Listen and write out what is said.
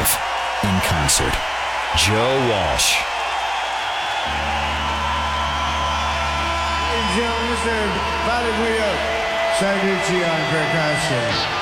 live in concert. Joe Walsh. Ladies and gentlemen, Mr. Valerio Sarducci on percussion.